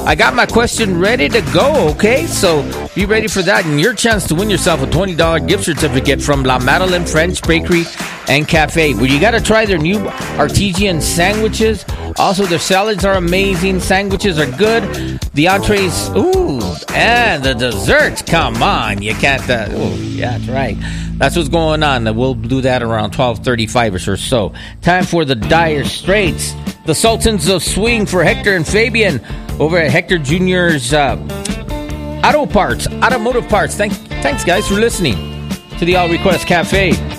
I got my question ready to go, okay? So be ready for that and your chance to win yourself a $20 gift certificate from La Madeleine French Bakery and Cafe, where you got to try their new artesian sandwiches. Also, their salads are amazing. Sandwiches are good. The entrees, ooh, and the desserts. Come on, you can't. Yeah, that's right. That's what's going on. We'll do that around 12:35 or so. Time for the Dire Straits, the Sultans of Swing for Hector and Fabian over at Hector Jr.'s automotive parts. Thanks, guys, for listening to the All Request Cafe.